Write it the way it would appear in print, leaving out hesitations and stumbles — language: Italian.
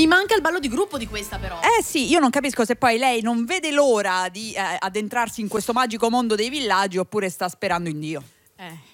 Mi manca il ballo di gruppo di questa, però. Sì, io non capisco se poi lei non vede l'ora di addentrarsi in questo magico mondo dei villaggi oppure sta sperando in Dio.